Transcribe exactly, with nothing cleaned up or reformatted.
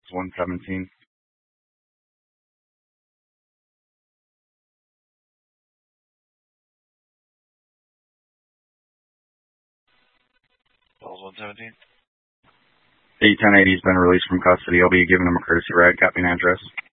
one seventeen. Falls one seventeen. The ten eighty has been released from custody. I'll be giving him a courtesy ride. Copy and address.